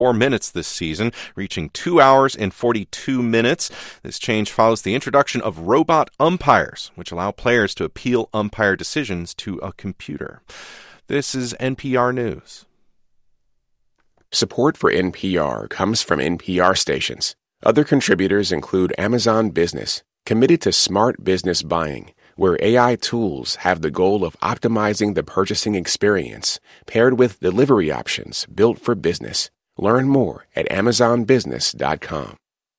4 minutes this season, reaching 2 hours and 42 minutes. This change follows the introduction of robot umpires, which allow players to appeal umpire decisions to a computer. This is NPR News. Support for NPR comes from NPR stations. Other contributors include Amazon Business, committed to smart business buying, where AI tools have the goal of optimizing the purchasing experience, paired with delivery options built for business. Learn more at amazonbusiness.com.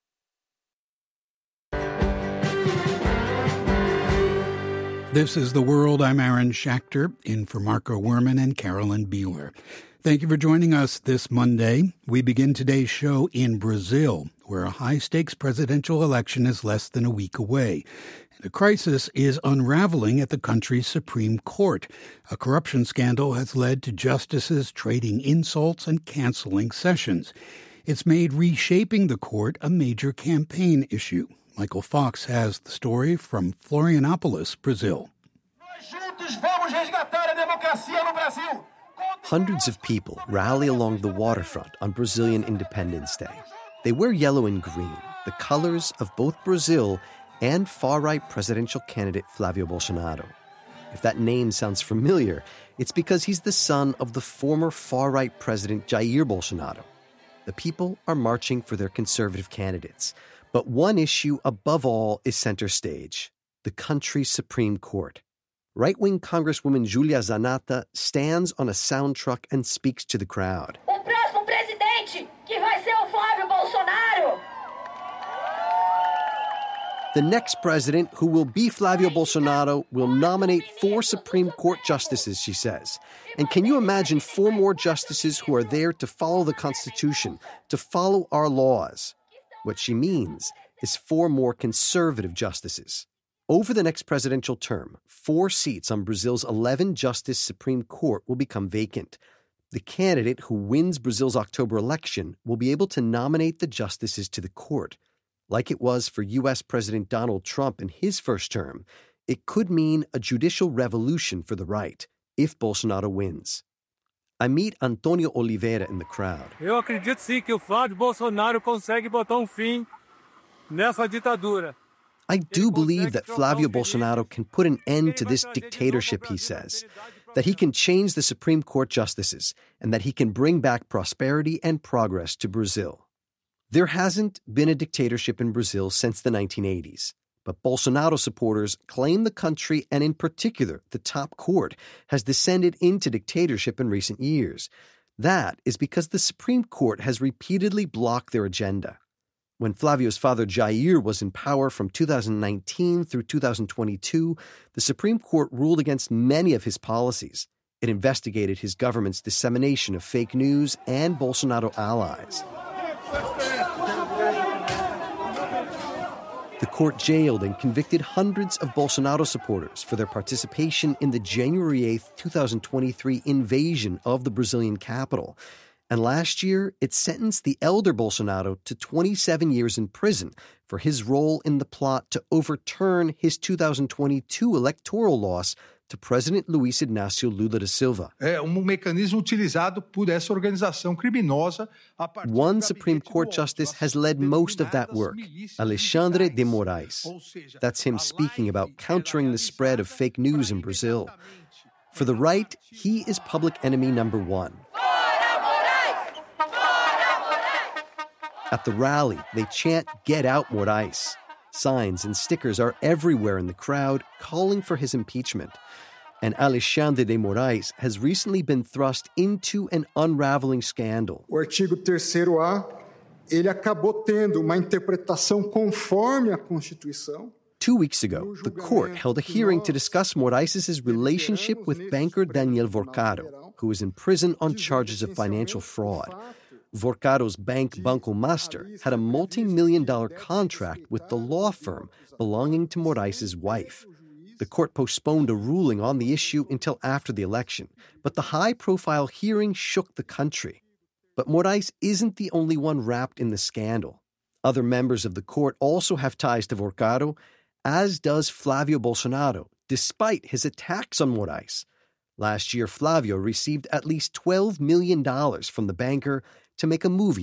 This is The World. I'm Aaron Schachter, in for Marco Werman and Carolyn Beeler. Thank you for joining us this Monday. We begin today's show in Brazil, where a high-stakes presidential election is less than a week away. The crisis is unraveling at the country's Supreme Court. A corruption scandal has led to justices trading insults and canceling sessions. It's made reshaping the court a major campaign issue. Michael Fox has the story from Florianópolis, Brazil. Hundreds of people rally along the waterfront on Brazilian Independence Day. They wear yellow and green, the colors of both Brazil and far-right presidential candidate Flávio Bolsonaro. If that name sounds familiar, it's because he's the son of the former far-right president Jair Bolsonaro. The people are marching for their conservative candidates. But one issue above all is center stage, the country's Supreme Court. Right-wing Congresswoman Julia Zanata stands on a sound truck and speaks to the crowd. Próximo presidente, que vai ser o Flávio Bolsonaro. The next president, who will be Flávio Bolsonaro, will nominate 4 Supreme Court justices, she says. And can you imagine 4 more justices who are there to follow the Constitution, to follow our laws? What she means is 4 more conservative justices. Over the next presidential term, 4 seats on Brazil's 11-justice Supreme Court will become vacant. The candidate who wins Brazil's October election will be able to nominate the justices to the court. Like it was for U.S. President Donald Trump in his first term, it could mean a judicial revolution for the right if Bolsonaro wins. I meet Antonio Oliveira in the crowd. Eu acredito sim que o Flávio Bolsonaro consegue botar fim nessa ditadura. I do believe that Flávio Bolsonaro can put an end to this dictatorship, he says, that he can change the Supreme Court justices, and that he can bring back prosperity and progress to Brazil. There hasn't been a dictatorship in Brazil since the 1980s, but Bolsonaro supporters claim the country, and in particular the top court, has descended into dictatorship in recent years. That is because the Supreme Court has repeatedly blocked their agenda. When Flávio's father Jair was in power from 2019 through 2022, the Supreme Court ruled against many of his policies. It investigated his government's dissemination of fake news and Bolsonaro allies. The court jailed and convicted hundreds of Bolsonaro supporters for their participation in the January 8, 2023 invasion of the Brazilian capital. And last year, it sentenced the elder Bolsonaro to 27 years in prison for his role in the plot to overturn his 2022 electoral loss to President Luiz Inácio Lula da Silva. Mecanismo utilizado por essa organização criminosa. One Supreme Court justice has led most of that work, Alexandre de Moraes. That's him speaking about countering the spread of fake news in Brazil. For the right, he is public enemy number 1. At the rally, they chant, "Get out, Moraes." Signs and stickers are everywhere in the crowd, calling for his impeachment. And Alexandre de Moraes has recently been thrust into an unraveling scandal. O artigo 3º-A, ele acabou tendo uma interpretação conforme a Constituição. 2 weeks ago, the court held a hearing to discuss Moraes' relationship with banker Daniel Vorcado, who is in prison on charges of financial fraud. Vorcado's bank Banco Master had a multi-million-dollar contract with the law firm belonging to Moraes' wife. The court postponed a ruling on the issue until after the election, but the high-profile hearing shook the country. But Moraes isn't the only one wrapped in the scandal. Other members of the court also have ties to Vorcado, as does Flávio Bolsonaro, despite his attacks on Moraes. Last year, Flávio received at least $12 million from the banker to make a movie